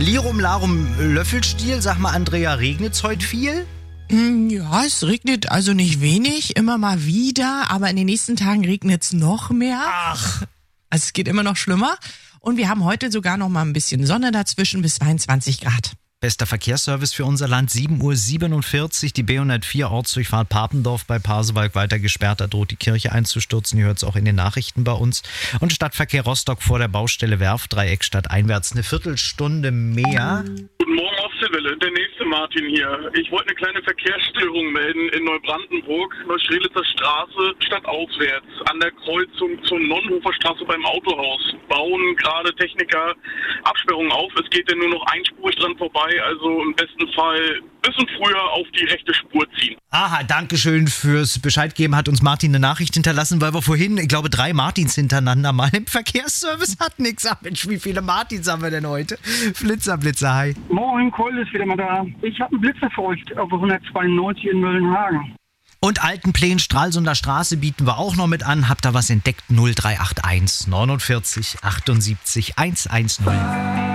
Lirum Larum Löffelstiel, sag mal Andrea, regnet's heute viel? Ja, es regnet also nicht wenig, immer mal wieder, aber in den nächsten Tagen regnet's noch mehr. Ach. Also es geht immer noch schlimmer. Und wir haben heute sogar noch mal ein bisschen Sonne dazwischen bis 22 Grad. Bester Verkehrsservice für unser Land, 7:47 Uhr, die B104 Ortsdurchfahrt Papendorf bei Pasewalk weiter gesperrt, da droht die Kirche einzustürzen, ihr hört es auch in den Nachrichten bei uns. Und Stadtverkehr Rostock vor der Baustelle Werftdreieck stadteinwärts eine Viertelstunde mehr. Guten Morgen auf Welle, der nächste Martin hier. Ich wollte eine kleine Verkehrsstörung melden in Neubrandenburg, Neustrelitzer Straße, stadtauswärts, an der Kreuzung zur Nonnenhofer Straße beim Autohaus. Bauen gerade Techniker Absperrungen auf, es geht denn nur noch einspurig dran vorbei, also im besten Fall ein bisschen früher auf die rechte Spur ziehen. Aha, Dankeschön fürs Bescheid geben, hat uns Martin eine Nachricht hinterlassen, weil wir vorhin, ich glaube, 3 Martins hintereinander mal im Verkehrsservice hatten. Ich sag, Mensch, wie viele Martins haben wir denn heute? Flitzer, hi. Moin, Keul ist wieder mal da. Ich habe einen Blitzer für euch auf 192 in Möllenhagen. Und Altenplänen Stralsunder Straße bieten wir auch noch mit an. Habt ihr was entdeckt? 0381 49 78 110.